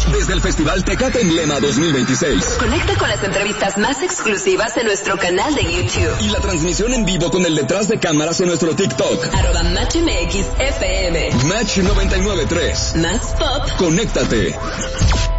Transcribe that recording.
desde el Festival Tecate Emblema 2026. Conecta con las entrevistas más exclusivas en nuestro canal de YouTube. Y la transmisión en vivo con el detrás de cámaras en nuestro TikTok. @MatchMXFM. Match 99.3. Más pop. Conéctate.